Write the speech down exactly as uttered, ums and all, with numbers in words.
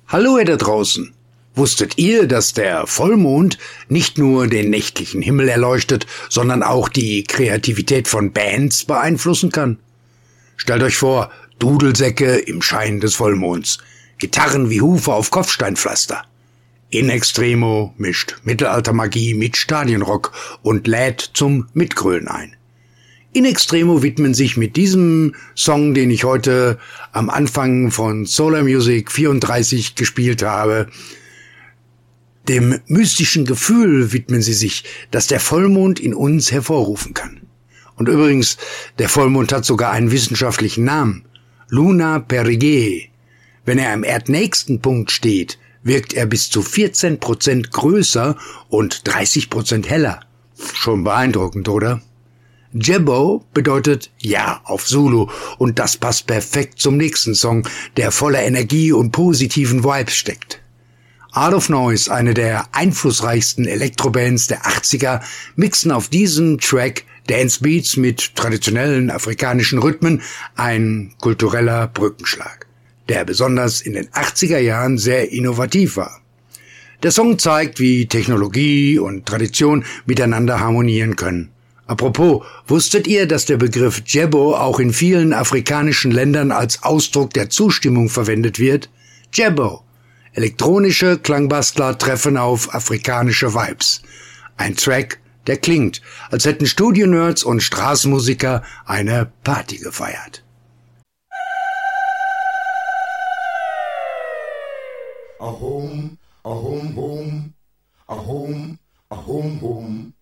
Hallo ihr da draußen! Wusstet ihr, dass der Vollmond nicht nur den nächtlichen Himmel erleuchtet, sondern auch die Kreativität von Bands beeinflussen kann? Stellt euch vor, Dudelsäcke im Schein des Vollmonds, Gitarren wie Hufe auf Kopfsteinpflaster. In Extremo mischt Mittelaltermagie mit Stadionrock und lädt zum Mitgrölen ein. In Extremo widmen sich mit diesem Song, den ich heute am Anfang von Solar Music vierunddreißig gespielt habe, dem mystischen Gefühl widmen sie sich, das der Vollmond in uns hervorrufen kann. Und übrigens, der Vollmond hat sogar einen wissenschaftlichen Namen: Luna Perigee. Wenn er am erdnächsten Punkt steht, wirkt er bis zu vierzehn Prozent größer und dreißig Prozent heller. Schon beeindruckend, oder? Jebbo bedeutet Ja auf Zulu und das passt perfekt zum nächsten Song, der voller Energie und positiven Vibes steckt. Art of Noise, eine der einflussreichsten Elektrobands der achtziger, mixen auf diesem Track Dancebeats mit traditionellen afrikanischen Rhythmen, ein kultureller Brückenschlag, der besonders in den achtziger Jahren sehr innovativ war. Der Song zeigt, wie Technologie und Tradition miteinander harmonieren können. Apropos, wusstet ihr, dass der Begriff Jebbo auch in vielen afrikanischen Ländern als Ausdruck der Zustimmung verwendet wird? Jebbo. Elektronische Klangbastler treffen auf afrikanische Vibes. Ein Track, der klingt, als hätten Studio-Nerds und Straßenmusiker eine Party gefeiert. A home, a home, home, a home, a home, home.